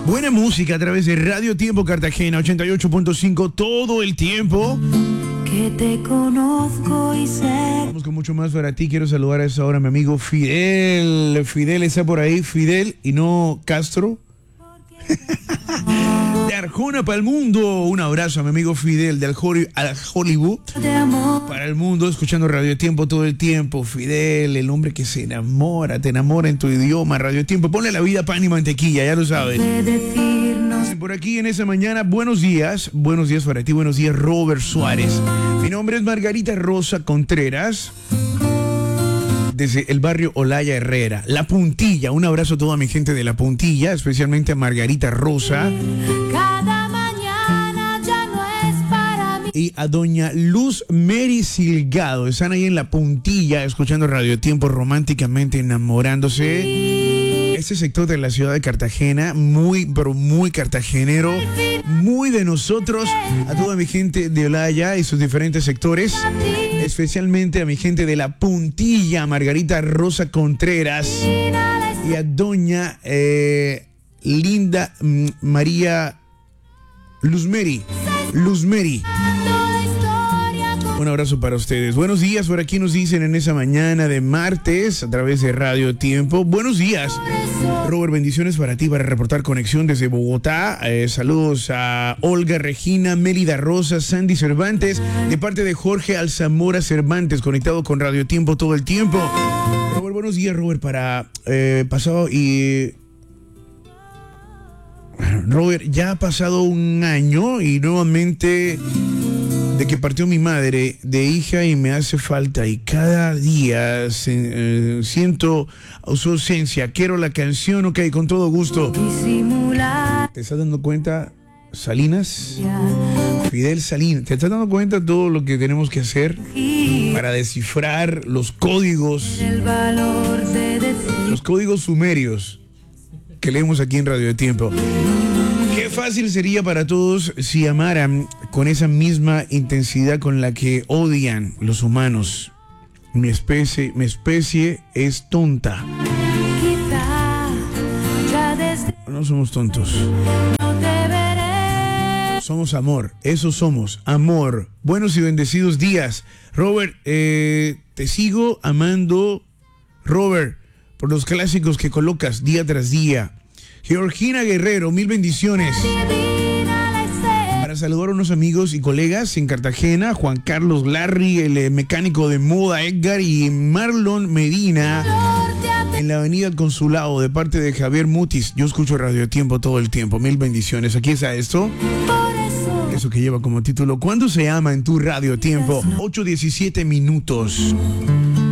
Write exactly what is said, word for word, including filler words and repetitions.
Buena música a través de Radio Tiempo Cartagena ochenta y ocho punto cinco todo el tiempo. Que te conozco y sé. Vamos con mucho más para ti. Quiero saludar a esa hora a mi amigo Fidel. Fidel está por ahí, Fidel y no Castro. De Arjona para el mundo. Un abrazo a mi amigo Fidel de Hollywood para el mundo, escuchando Radio Tiempo todo el tiempo. Fidel, el hombre que se enamora, te enamora en tu idioma. Radio Tiempo, ponle la vida pan y mantequilla, ya lo sabes. Por aquí en esa mañana, buenos días, buenos días para ti, buenos días Robert Suárez. Mi nombre es Margarita Rosa Contreras, desde el barrio Olaya Herrera, La Puntilla. Un abrazo a toda mi gente de La Puntilla, especialmente a Margarita Rosa. Cada mañana ya no es para mí. Y a doña Luz Mary Silgado. Están ahí en La Puntilla, escuchando Radio Tiempo, románticamente enamorándose. Este sector de la ciudad de Cartagena, muy, pero muy cartagenero, muy de nosotros. A toda mi gente de Olaya y sus diferentes sectores, especialmente a mi gente de La Puntilla, Margarita Rosa Contreras, y a doña eh, Linda mm, María Luzmeri. Luzmeri. Un abrazo para ustedes. Buenos días, por aquí nos dicen en esa mañana de martes a través de Radio Tiempo. Buenos días, Robert, bendiciones para ti para reportar conexión desde Bogotá. Eh, saludos a Olga Regina, Mérida Rosa, Sandy Cervantes, de parte de Jorge Alzamora Cervantes, conectado con Radio Tiempo todo el tiempo. Robert, buenos días, Robert, para eh, pasado y... Robert, ya ha pasado un año y nuevamente de que partió mi madre de hija y me hace falta y cada día se, eh, siento su ausencia. Quiero la canción, ok, con todo gusto. ¿Te estás dando cuenta, Salinas? Fidel Salinas, ¿te estás dando cuenta de todo lo que tenemos que hacer para descifrar los códigos, los códigos sumerios que leemos aquí en Radio Tiempo? Qué fácil sería para todos si amaran con esa misma intensidad con la que odian los humanos. Mi especie, mi especie es tonta. No somos tontos. Somos amor, eso somos, amor. Buenos y bendecidos días. Robert, eh, te sigo amando, Robert, por los clásicos que colocas día tras día. Georgina Guerrero, mil bendiciones. Para saludar a unos amigos y colegas en Cartagena, Juan Carlos Larry, el eh, mecánico de moda Edgar, y Marlon Medina en la avenida Consulado, de parte de Javier Mutis. Yo escucho Radio Tiempo todo el tiempo, mil bendiciones. Aquí está esto. Eso que lleva como título, ¿cuándo se ama en tu Radio Tiempo? ocho diecisiete minutos.